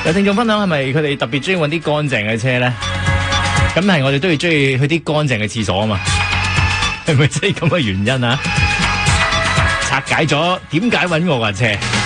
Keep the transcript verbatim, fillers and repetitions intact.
有聽眾分享係咪佢哋特別中意揾啲乾淨嘅車咧？咁係我哋都要中意去啲乾淨嘅廁所啊嘛，係咪即係咁嘅原因啊？拆解咗點解揾我架車？